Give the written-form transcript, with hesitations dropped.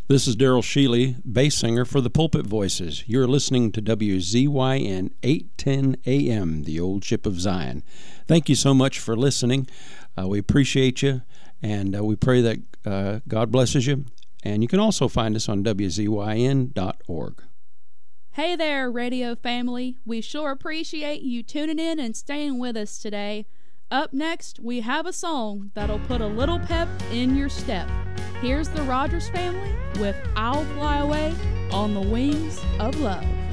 This is Daryl Shealy, bass singer for the Pulpit Voices. You're listening to WZYN 810 AM, the Old Ship of Zion. Thank you so much for listening. We appreciate you, and we pray that God blesses you. And you can also find us on WZYN.org. Hey there, radio family. We sure appreciate you tuning in and staying with us today. Up next, we have a song that'll put a little pep in your step. Here's the Rogers Family with I'll Fly Away on the Wings of Love.